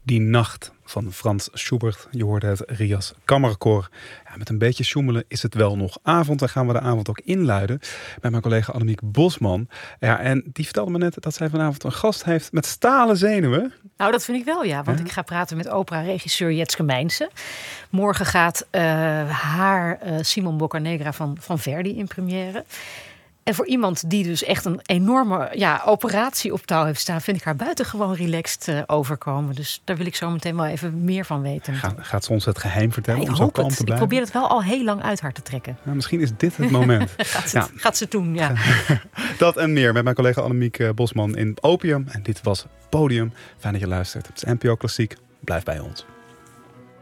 Die Nacht van Frans Schubert. Je hoorde het Rias Kammerkoor. Ja, met een beetje sjoemelen is het wel nog avond. En gaan we de avond ook inluiden met mijn collega Annemiek Bosman. Ja, en die vertelde me net dat zij vanavond een gast heeft met stalen zenuwen. Nou, dat vind ik wel, ja. Want ik ga praten met opera-regisseur Jetske Mijnse. Morgen gaat haar Simon Boccanegra van Verdi in première. En voor iemand die dus echt een enorme operatie op touw heeft staan, vind ik haar buitengewoon relaxed overkomen. Dus daar wil ik zo meteen wel even meer van weten. Gaat ze ons het geheim vertellen? Ja, om zo kalm te blijven? Ik probeer het wel al heel lang uit haar te trekken. Nou, misschien is dit het moment. Gaat ze doen, ja. Dat en meer met mijn collega Annemiek Bosman in Opium. En dit was Podium. Fijn dat je luistert. Het is NPO Klassiek. Blijf bij ons.